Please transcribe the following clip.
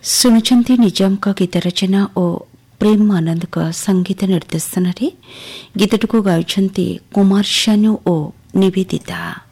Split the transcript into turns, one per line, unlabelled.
ଶୁଣୁଛନ୍ତି ନିଜାମଙ୍କ ଗୀତ ରଚନା ଓ ପ୍ରେମ ଆନନ୍ଦଙ୍କ ସଙ୍ଗୀତ ନିର୍ଦ୍ଦେଶନରେ ଗୀତଟିକୁ ଗାଉଛନ୍ତି କୁମାର ଶାନୁ ଓ ନିବେଦିତା।